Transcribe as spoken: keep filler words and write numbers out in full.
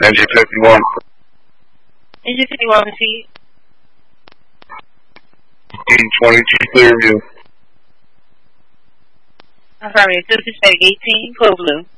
Engine fifty-one. Engine fifty-one, proceed. eighteen twenty-two, clear view. I'm sorry, it's dispatch eighteen, code blue.